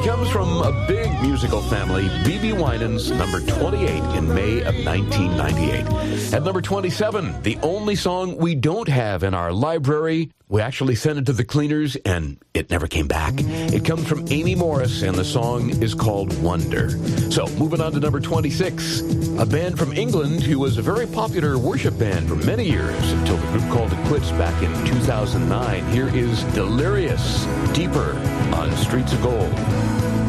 comes from a big musical family, B.B. Winans, number 28 in May of 1998. At number 27, the only song we don't have in our library. We actually sent it to the cleaners, and it never came back. It comes from Amy Morris, and the song is called Wonder. So, moving on to number 26, a band from England who was a very popular worship band for many years until the group called it quits back in 2009. Here is Delirious, Deeper on Streets of Gold.